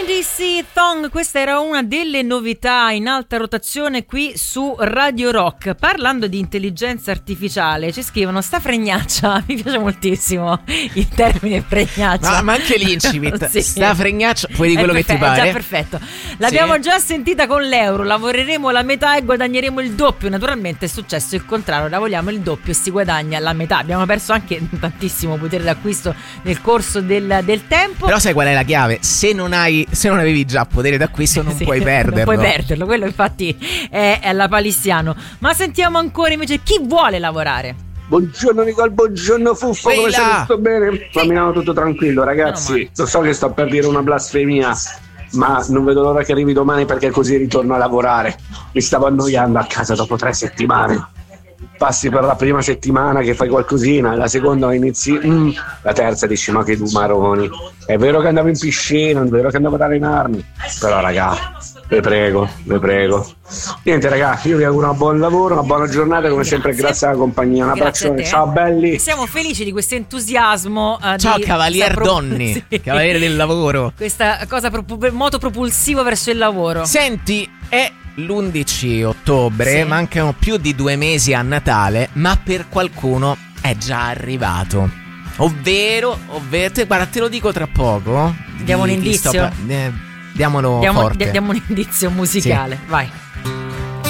DC Thong, questa era una delle novità in alta rotazione qui su Radio Rock. Parlando di intelligenza artificiale, ci scrivono sta fregnaccia, mi piace moltissimo il termine fregnaccia. Ma anche l'incipit, sì. Sta fregnaccia, puoi di quello che ti pare. È già perfetto. L'abbiamo già sentita con l'euro, lavoreremo la metà e guadagneremo il doppio. Naturalmente è successo il contrario, lavoriamo il doppio e si guadagna la metà. Abbiamo perso anche tantissimo potere d'acquisto nel corso del tempo. Però sai qual è la chiave? Se non avevi già potere d'acquisto non puoi perderlo. Non puoi perderlo, quello infatti è la palissiano. Ma sentiamo ancora invece chi vuole lavorare. Buongiorno Nicole, buongiorno Fuffo, come stai? Tutto bene? Camminavo tutto tranquillo, ragazzi. Lo so che sto per dire una blasfemia, ma non vedo l'ora che arrivi domani perché così ritorno a lavorare. Mi stavo annoiando a casa dopo 3 settimane. Passi per la prima settimana che fai qualcosina, la seconda inizi, la terza dici ma che du maroni. È vero che andavo in piscina, è vero che andavo ad allenarmi, però raga, vi prego. Niente raga, io vi auguro un buon lavoro, una buona giornata, come sempre grazie alla compagnia, un abbraccione, ciao belli. Siamo felici di questo entusiasmo. Ciao cavalier Donni, sì. Cavaliere del lavoro. Questa cosa moto propulsivo verso il lavoro. Senti, è l'11 ottobre, sì. Mancano più di 2 mesi a Natale, ma per qualcuno è già arrivato. Ovvero, guarda, te lo dico tra poco. Diamo un indizio. Diamolo forte. Diamo un indizio musicale, sì. Vai.